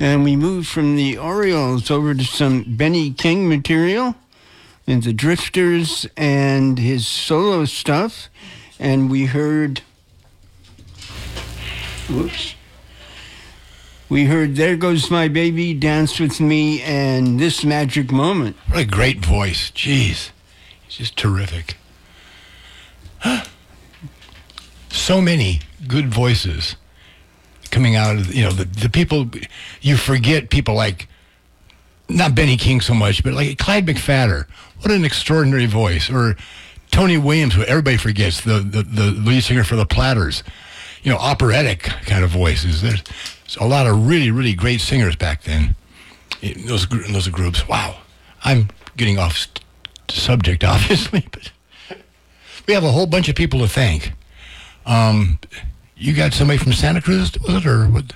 And we moved from the Orioles over to some Benny King material and the Drifters and his solo stuff. And we heard... Whoops. We heard There Goes My Baby, Dance With Me, and This Magic Moment. What a great voice. Jeez. It's just terrific. So many good voices coming out of, the people, you forget people like, not Benny King so much, but like Clyde McPhatter. What an extraordinary voice. Or Tony Williams, who everybody forgets, the lead singer for the Platters. Operatic kind of voices. There's a lot of really, really great singers back then in those groups. Wow. I'm getting off subject, obviously, but we have a whole bunch of people to thank. You got somebody from Santa Cruz, was it, or what?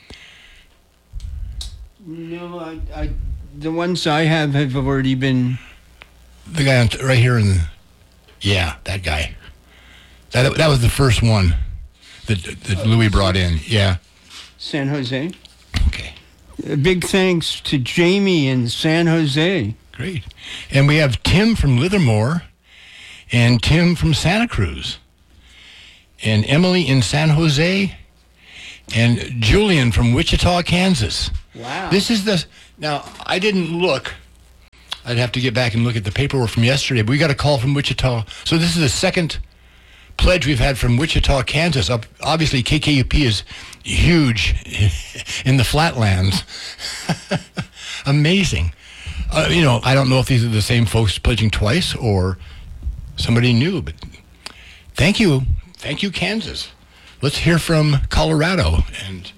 No, the ones I have already been... The guy right here that guy. That was the first one that Louis brought in, yeah. San Jose. Okay. A big thanks to Jamie in San Jose. Great. And we have Tim from Livermore and Tim from Santa Cruz and Emily in San Jose and Julian from Wichita, Kansas. Wow. Now, I didn't look. I'd have to get back and look at the paperwork from yesterday, but we got a call from Wichita. So this is the second pledge we've had from Wichita, Kansas. Obviously, KKUP is huge in the flatlands. Amazing. I don't know if these are the same folks pledging twice or somebody new, but thank you. Thank you, Kansas. Let's hear from Colorado and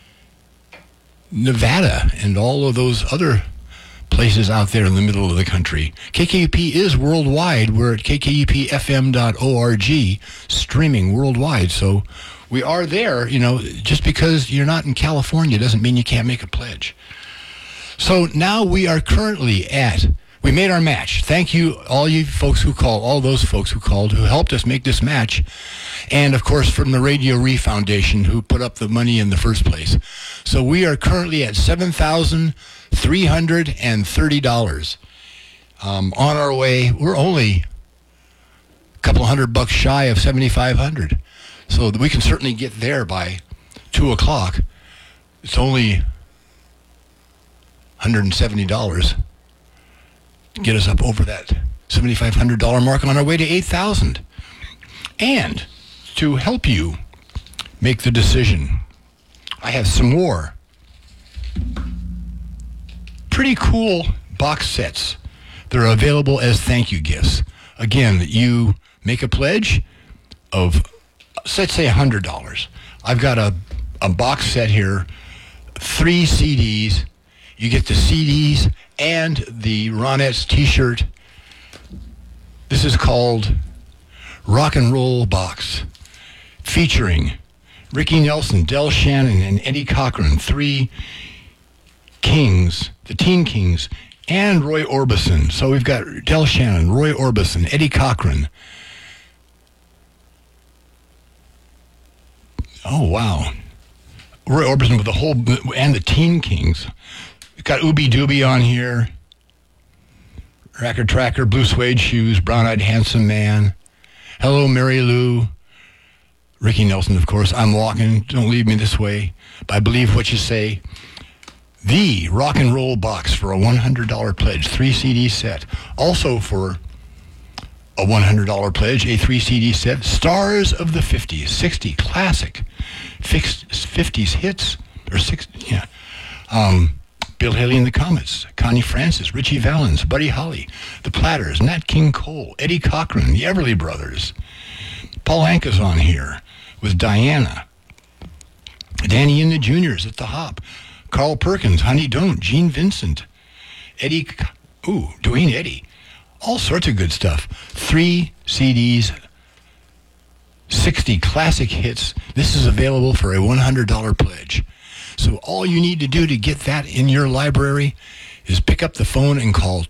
Nevada and all of those other places out there in the middle of the country. KKUP is worldwide. We're at kkupfm.org, streaming worldwide. So we are there. Just because you're not in California doesn't mean you can't make a pledge. So now we are currently we made our match. Thank you, all those folks who called, who helped us make this match. And, of course, from the Radio Re Foundation, who put up the money in the first place. So we are currently at $7,330. On our way, we're only a couple $100 shy of $7,500. So we can certainly get there by 2 o'clock. It's only $170 to get us up over that $7,500 mark on our way to $8,000. And to help you make the decision, I have some more pretty cool box sets that are available as thank you gifts. Again, you make a pledge of, let's say, $100. I've got a box set here, 3 CDs. You get the CDs and the Ronettes t-shirt. This is called Rock and Roll Box, featuring Ricky Nelson, Del Shannon, and Eddie Cochran, 3 kings, the Teen Kings, and Roy Orbison. So we've got Del Shannon, Roy Orbison, Eddie Cochran. Oh, wow. Roy Orbison with and the Teen Kings. We've got Ooby Dooby on here. Racker Tracker, Blue Suede Shoes, Brown Eyed Handsome Man. Hello, Mary Lou. Ricky Nelson, of course. I'm Walking, Don't Leave Me This Way. I Believe What You Say. The Rock and Roll Box for a $100 pledge, 3 CD set. Also for a $100 pledge, a 3 CD set, Stars of the 50s, 60 classic 50s hits, or 60, yeah. Bill Haley and the Comets, Connie Francis, Richie Valens, Buddy Holly, The Platters, Nat King Cole, Eddie Cochran, the Everly Brothers. Paul Anka's on here with Diana. Danny and the Juniors at the Hop. Carl Perkins, Honey Don't, Gene Vincent, Dwayne Eddy. All sorts of good stuff. 3 CDs, 60 classic hits. This is available for a $100 pledge. So all you need to do to get that in your library is pick up the phone and call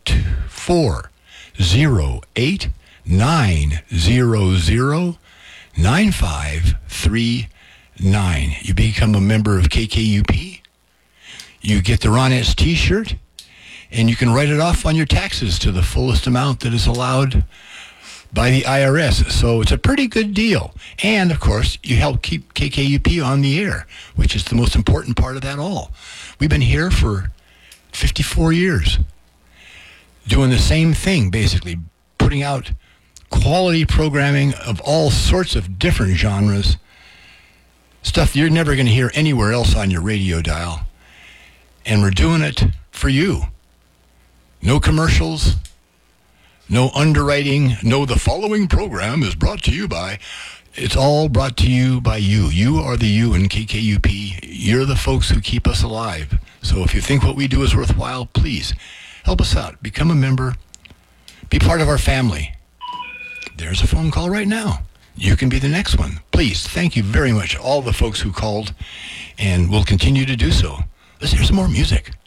408-900-9539. You become a member of KKUP. You get the Ronettes t-shirt, and you can write it off on your taxes to the fullest amount that is allowed by the IRS. So it's a pretty good deal. And, of course, you help keep KKUP on the air, which is the most important part of that all. We've been here for 54 years, doing the same thing, basically, putting out quality programming of all sorts of different genres, stuff you're never going to hear anywhere else on your radio dial. And we're doing it for you. No commercials, no underwriting, no the following program is brought to you by. It's all brought to you by you. You are the you in KKUP. You're the folks who keep us alive. So if you think what we do is worthwhile, please help us out. Become a member. Be part of our family. There's a phone call right now. You can be the next one. Please, thank you very much, all the folks who called, and will continue to do so. Let's hear some more music.